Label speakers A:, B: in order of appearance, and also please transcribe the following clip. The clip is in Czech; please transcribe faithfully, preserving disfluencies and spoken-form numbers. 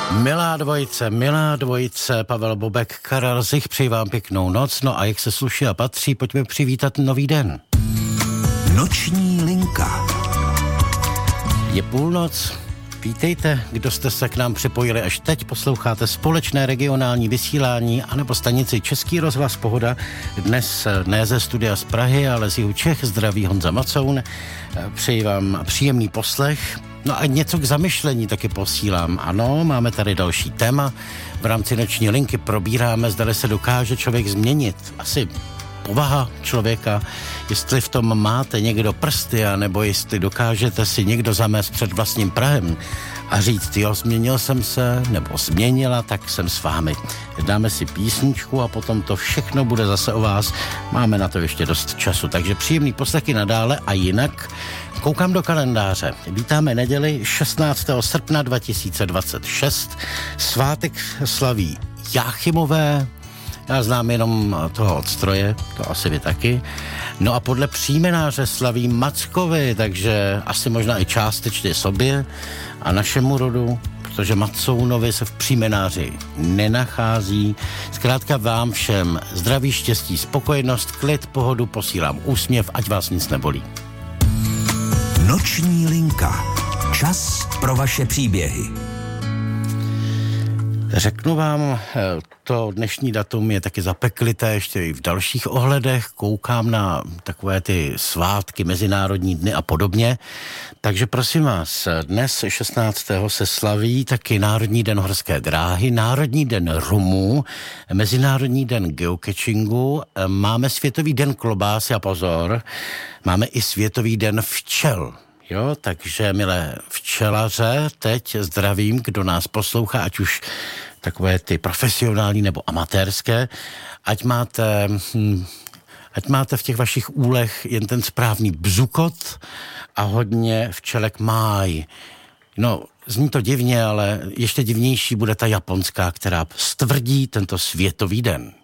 A: Milá dvojice, milá dvojice, Pavel Bobek, Karel Zich, přeji vám pěknou noc, no a jak se sluší a patří, pojďme přivítat nový den.
B: Noční linka.
A: Je půlnoc, vítejte, kdo jste se k nám připojili až teď, posloucháte společné regionální vysílání anebo stanici Český rozhlas Pohoda, dnes ne ze studia z Prahy, ale z jihu Čech, zdraví Honza Macoun, přeji vám příjemný poslech. No a něco k zamyšlení taky posílám. Ano, máme tady další téma. V rámci noční linky probíráme, zdali se dokáže člověk změnit. Asi povaha člověka, jestli v tom máte někdo prsty, nebo jestli dokážete si někdo zamést před vlastním prahem a říct, jo, změnil jsem se, nebo změnila, tak jsem s vámi. Dáme si písničku a potom to všechno bude zase o vás. Máme na to ještě dost času, takže příjemný poslechy nadále a jinak koukám do kalendáře. Vítáme neděli šestnáctého srpna dva tisíce dvacet šest. Svátek slaví Jáchymové. Já znám jenom toho od stroje, to asi vy taky. No a podle příjmenáře slaví Mackovi, takže asi možná i částečně sobě a našemu rodu, protože Macounovi se v příjmenáři nenachází. Zkrátka vám všem zdraví, štěstí, spokojenost, klid, pohodu, posílám úsměv, ať vás nic nebolí.
B: Noční linka. Čas pro vaše příběhy.
A: Řeknu vám, to dnešní datum je taky zapeklité ještě i v dalších ohledech. Koukám na takové ty svátky, mezinárodní dny a podobně. Takže prosím vás, dnes šestnáctého se slaví taky Národní den horské dráhy, Národní den rumů, Mezinárodní den geocachingu, máme Světový den klobásy a pozor, máme i Světový den včel. Jo, takže milé včelaře, teď zdravím, kdo nás poslouchá, ať už takové ty profesionální nebo amatérské, ať máte, hm, ať máte v těch vašich úlech jen ten správný bzukot a hodně včelek máj. No, zní to divně, ale ještě divnější bude ta japonská, která stvrdí tento světový den.